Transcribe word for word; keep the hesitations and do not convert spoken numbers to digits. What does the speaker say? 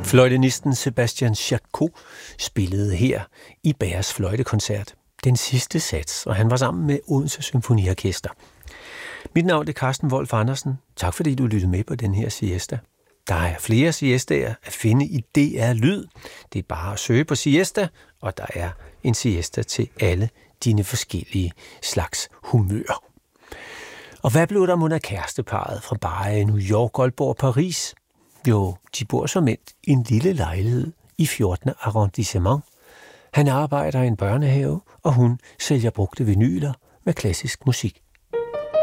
Fløjtenisten Sebastian Jacot spillede her i Bærs fløjtekoncert den sidste sats, og han var sammen med Odense Symfoniorkester. Mit navn er Carsten Wolf Andersen. Tak fordi du lyttede med på den her siesta. Der er flere siestaer at finde i D R Lyd. Det er bare at søge på siesta, og der er en siesta til alle dine forskellige slags humør. Og hvad blev der mon af kæresteparret fra bare New York, Aalborg og Paris? Jo, de bor som endt i en lille lejlighed i fjortende arrondissement. Han arbejder i en børnehave, og hun sælger brugte vinyler med klassisk musik.